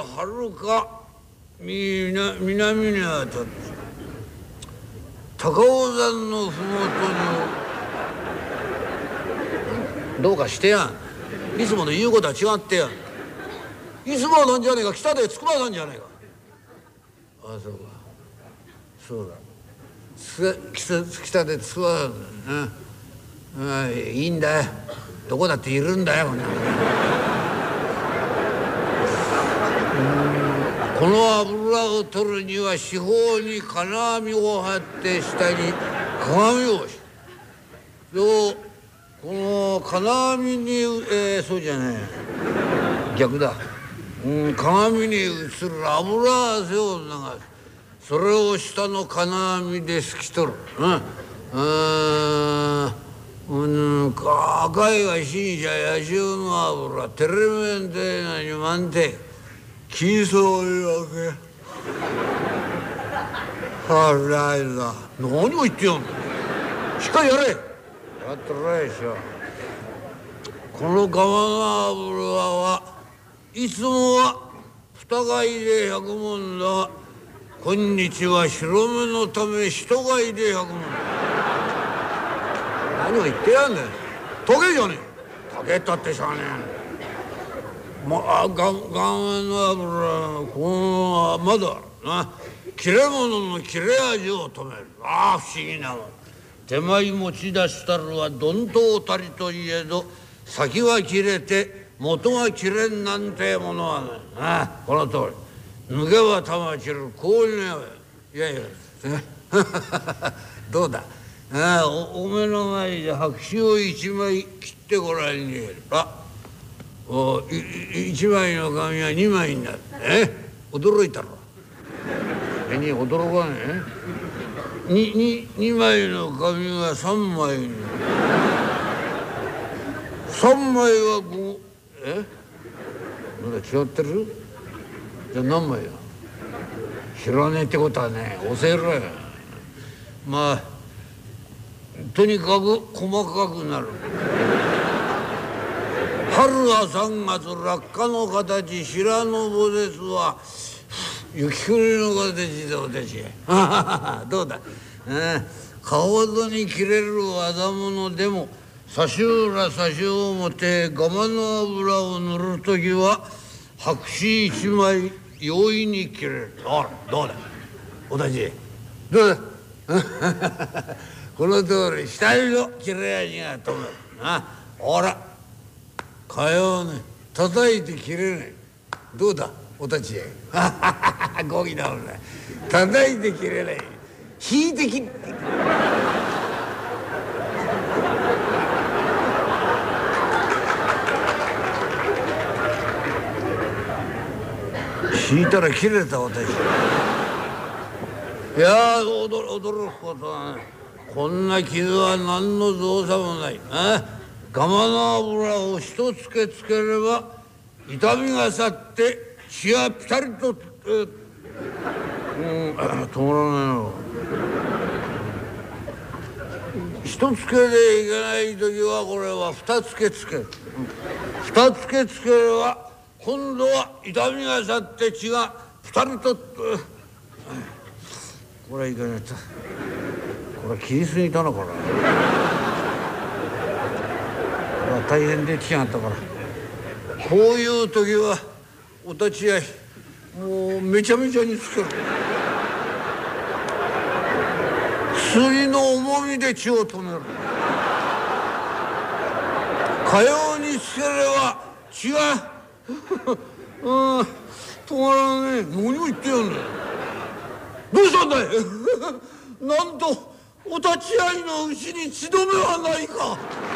はるか南にあたって高尾山のふもとにどうかしてやん。いつもの言うことは違ってやん。いつもなんじゃねえか、北で筑波山じゃねえか。ああそうか、そうだ、北で筑波山だね。いいんだよ、どこだっているんだよ。この油を取るには四方に金網を張って下に鏡をし、この金網に、そうじゃない、逆だ、鏡に映る油汗を流す。それを下の金網で透き取る。赤いが新車野獣の油テレメンテナに満点キそういうわけ。腹いだ。何を言ってやんの。しっかりやれ。やってないでしょ。この釜の油はいつもは二貝で100文だが、今日は白目のため一貝で100文だ。何を言ってやんねん。溶けじゃねえ。溶けたってしゃあねえ。岩塩の油、このまだな切れ物の切れ味を止める。ああ不思議なもん。手前持ち出したるはどんとおたりといえど、先は切れて元が切れんなんてものはない。ああこの通り。抜けば玉切る、こういうね。いやいやどうだ、お目の前で白紙を一枚切ってごらんに入れば、一枚の紙は二枚になる。驚いたろ。驚かねえ。二枚の紙が三枚になる。三枚はこう、まだ違ってる。じゃあ何枚や。知らねえってことはね、教えろよ。まあとにかく細かくなる。春は3月、落下の形、白の墓絶は雪降りの形でおてち。どうだ、顔ほどに切れる技物でも差し裏差し表釜の油を塗るときは白紙一枚容易に切れる。どうだおたち、どうだこの通り下着の切れ味が止めるな。ほらかようね、叩いて切れない。どうだおたちごぎだもんね。叩いて切れない、引いて切って引いたら切れたおたち。いや驚くことはね、こんな傷は何の造作もない。釜の油を一つけつければ痛みが去って血がピタリと止まらないの。一つけでいけない時はこれは二つけつける。二つけつければ今度は痛みが去って血がピタリとこれはいけないと。これは切りすぎたのかな。大変で血があったから。こういう時はお立ち会いもうめちゃめちゃにつける。薬の重みで血を止める。かようにつければ血が止まらねえ。何を言ってやんだよ。どうしたんだいなんとお立ち会いのうちに血止めはないか。